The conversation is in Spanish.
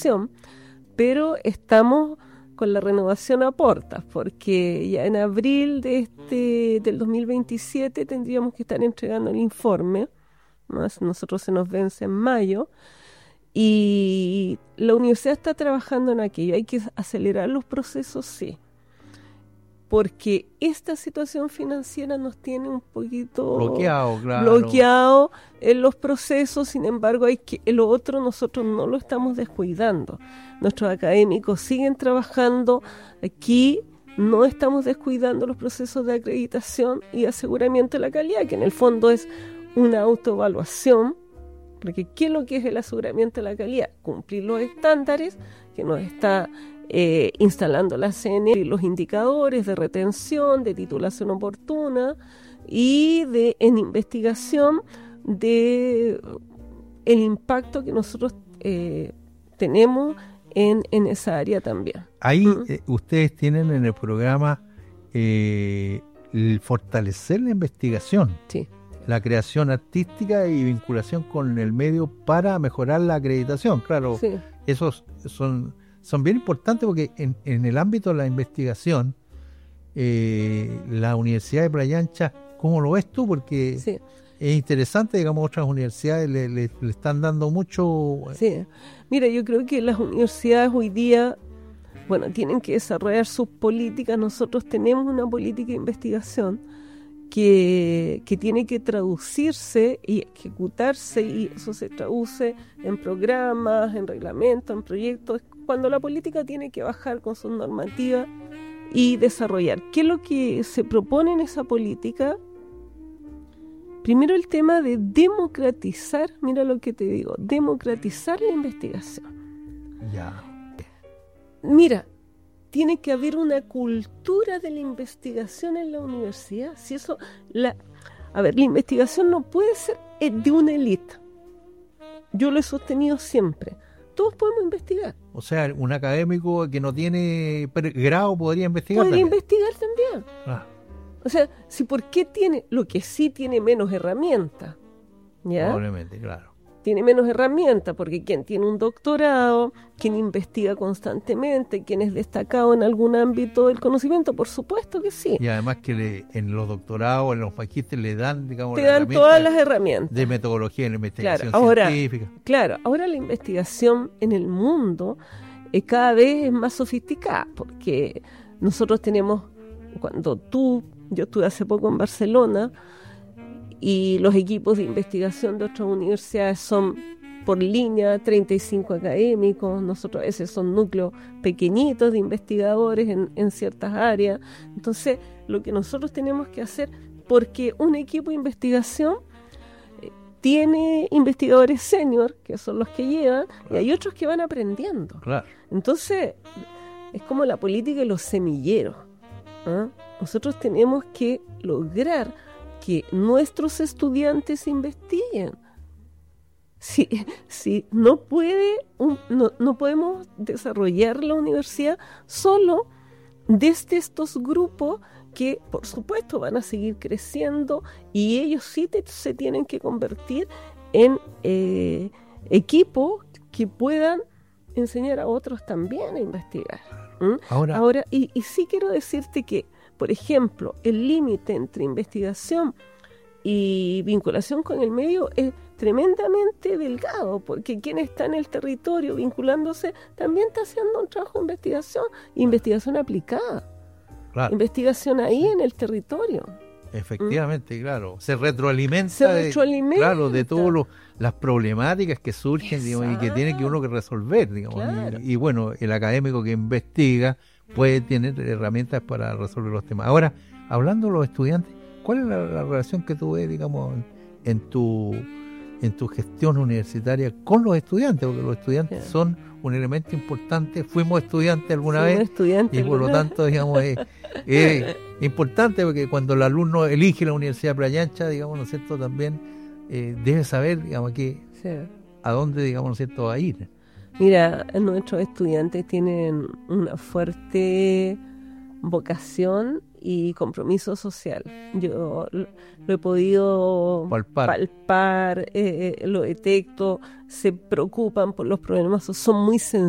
renovación, pero estamos con la renovación a portas, porque ya en abril del 2027 tendríamos que estar entregando el informe, más nosotros se nos vence en mayo, y la universidad está trabajando en aquello. Hay que acelerar los procesos, sí, porque esta situación financiera nos tiene un poquito bloqueado en los procesos. Sin embargo, lo otro nosotros no lo estamos descuidando. Nuestros académicos siguen trabajando aquí, no estamos descuidando los procesos de acreditación y aseguramiento de la calidad, que en el fondo es una autoevaluación, porque ¿qué es lo que es el aseguramiento de la calidad? Cumplir los estándares que nos está instalando la CNE, y los indicadores de retención, de titulación oportuna y en investigación de el impacto que nosotros tenemos en esa área también. Ahí ustedes tienen en el programa el fortalecer la investigación, sí, la creación artística y vinculación con el medio para mejorar la acreditación. Claro, sí. Esos son bien importantes porque en el ámbito de la investigación, la Universidad de Playa Ancha, ¿cómo lo ves tú? Porque sí, es interesante, digamos, otras universidades le están dando mucho. Sí, mira, yo creo que las universidades hoy día, tienen que desarrollar sus políticas. Nosotros tenemos una política de investigación que tiene que traducirse y ejecutarse, y eso se traduce en programas, en reglamentos, en proyectos, cuando la política tiene que bajar con sus normativas y desarrollar. ¿Qué es lo que se propone en esa política? Primero, el tema de democratizar, mira lo que te digo, democratizar la investigación. Ya. Mira, tiene que haber una cultura de la investigación en la universidad. Si eso, la investigación no puede ser de una élite. Yo lo he sostenido siempre. Todos podemos investigar. O sea, un académico que no tiene grado podría investigar. Podría investigar también. O sea, ¿por qué tiene? Lo que sí tiene menos herramientas. ¿Ya? Probablemente, claro. Tiene menos herramientas, porque quien tiene un doctorado, quien investiga constantemente, quien es destacado en algún ámbito del conocimiento, por supuesto que sí. Y además que en los doctorados, en los magísteres le dan, digamos, te dan todas las herramientas de metodología en la investigación científica. Claro, ahora la investigación en el mundo cada vez es más sofisticada, porque nosotros tenemos, yo estuve hace poco en Barcelona, y los equipos de investigación de otras universidades son por línea 35 académicos. Nosotros a veces son núcleos pequeñitos de investigadores en ciertas áreas. Entonces, lo que nosotros tenemos que hacer, porque un equipo de investigación tiene investigadores senior, que son los que llevan, y hay otros que van aprendiendo. Claro. Entonces, es como la política de los semilleros. Nosotros tenemos que lograr que nuestros estudiantes investiguen. Si no podemos desarrollar la universidad solo desde estos grupos que, por supuesto, van a seguir creciendo, y ellos sí se tienen que convertir en equipos que puedan enseñar a otros también a investigar. Ahora, y sí quiero decirte que, por ejemplo, el límite entre investigación y vinculación con el medio es tremendamente delgado, porque quien está en el territorio vinculándose también está haciendo un trabajo de investigación aplicada. Claro. Investigación ahí en el territorio. Efectivamente, claro. Se retroalimenta de todas las problemáticas que surgen, digamos, y que tiene que uno que resolver, digamos. Claro. Y bueno, el académico que investiga puede tener herramientas para resolver los temas. Ahora, hablando de los estudiantes, ¿cuál es la relación que tú ves, digamos, en tu gestión universitaria con los estudiantes? Porque los estudiantes son un elemento importante. Fuimos estudiantes alguna vez, y por lo tanto, digamos, es importante, porque cuando el alumno elige la Universidad de Playa Ancha, digamos, ¿no es cierto?, también debe saber, digamos, a dónde, digamos, ¿no es cierto?, va a ir. Mira, nuestros estudiantes tienen una fuerte vocación y compromiso social. Yo lo he podido palpar, lo detecto, se preocupan por los problemas, son muy sensibles.